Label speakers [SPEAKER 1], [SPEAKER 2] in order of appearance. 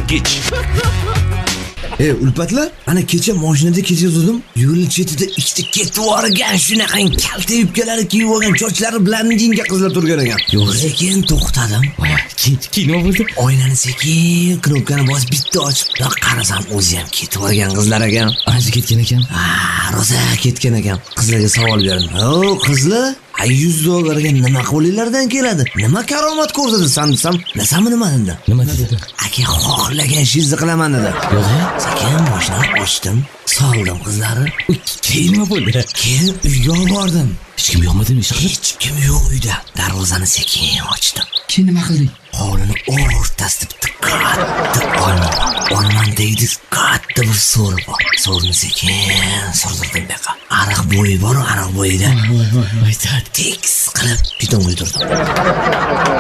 [SPEAKER 1] kech.
[SPEAKER 2] Ulfatlar, ana kecha mashinada ketayotgandim. Yo'l chetida ikkita ketib yuborgan, shunaqa kalta yubkalar kiyib olgan, sochlari blondinka qizlar turgan ekan. Sekin to'xtadim.
[SPEAKER 1] Kino bo'ldi.
[SPEAKER 2] Oynani sekin knopkani bosib bitta ochib, qarasam o'zi ham ketib olgan qizlar ekan.
[SPEAKER 1] Ancha ketgan ekan.
[SPEAKER 2] Rosa ketgan ekan. Qizlarga savol berdim. Qizlar, $100 nima qo'linglardan keladi? Nima karomat ko'rsatasan desam, bilasanmi nima dedi?
[SPEAKER 1] Nima dedi?
[SPEAKER 2] Aka, xohlagan ishingizni qilaman dedi.
[SPEAKER 1] Yo'q.
[SPEAKER 2] Sekin mashinani ochdim, soldim qizlarni.
[SPEAKER 1] Keyin nima bo'ldi?
[SPEAKER 2] Keyin uyga bordim.
[SPEAKER 1] Hech kim yo'qmidimi?
[SPEAKER 2] Hech kim yo'q uyda. Darvozani sekin ochdim.
[SPEAKER 1] Keyin nima qilding?
[SPEAKER 2] Hovlini o'rtasida bitta katta olma deydi, katta bir so'r bor. So'rni sekin surdirdim buyoqqa. Ariq bo'yi bor, ariq bo'yida.
[SPEAKER 1] Aytadi.
[SPEAKER 2] Tekis qilib bidon quydirdim.